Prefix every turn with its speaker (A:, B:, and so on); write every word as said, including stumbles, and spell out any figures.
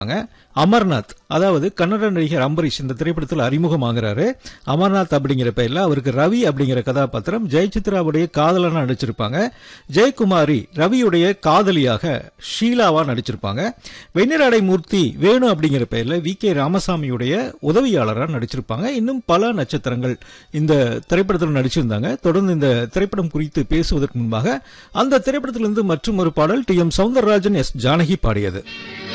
A: அமர்நாத், அதாவது கன்னட நடிகர் அம்பரீஷ் இந்த திரைப்படத்தில் அறிமுகமாகிறாரு. அமர்நாத் அப்படிங்கிற பெயர்ல அவருக்கு ரவி அப்படிங்கிற கதாபாத்திரம், ஜெயசித்ராவுடைய காதலனா நடிச்சிருப்பாங்க. ஜெயக்குமாரி ரவியுடைய காதலியாக ஷீலாவா நடிச்சிருப்பாங்க. வெண்ணிராடை மூர்த்தி வேணு அப்படிங்கிற பெயர்ல வி கே ராமசாமியுடைய உதவியாளரா நடிச்சிருப்பாங்க. இன்னும் பல நட்சத்திரங்கள் இந்த திரைப்படத்தில் நடிச்சிருந்தாங்க. தொடர்ந்து இந்த திரைப்படம் குறித்து பேசுவதற்கு முன்பாக அந்த திரைப்படத்திலிருந்து மற்றும் ஒரு பாடல் D M Soundararajan, S Janaki பாடியது.